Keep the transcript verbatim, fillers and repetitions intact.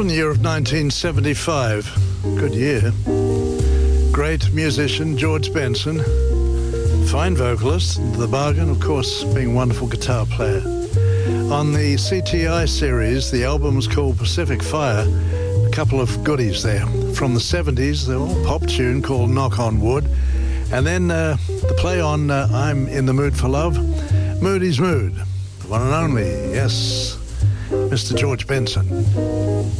in the year of nineteen seventy-five. Good year. Great musician, George Benson. Fine vocalist, the bargain, of course, being a wonderful guitar player. On the C T I series, the album was called Pacific Fire. A couple of goodies there. From the seventies, the old pop tune called Knock on Wood. And then uh, the play on uh, I'm in the Mood for Love, Moody's Mood. The one and only, yes, Mister George Benson.